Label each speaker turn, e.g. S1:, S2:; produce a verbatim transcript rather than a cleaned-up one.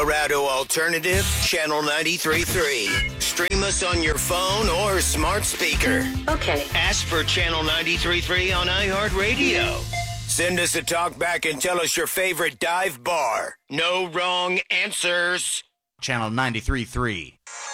S1: Colorado Alternative, Channel ninety-three point three. Stream us on your phone or smart speaker.
S2: Okay.
S1: Ask for Channel ninety-three point three on iHeartRadio. Send us a talk back and tell us your favorite dive bar. No wrong answers.
S3: Channel ninety-three point three.